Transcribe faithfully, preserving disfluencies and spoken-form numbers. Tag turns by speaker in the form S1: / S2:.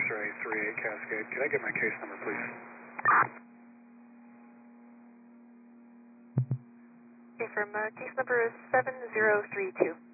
S1: X-ray three eight Cascade. Can I get my case number, please?
S2: Okay, from uh, case number is seven zero three two.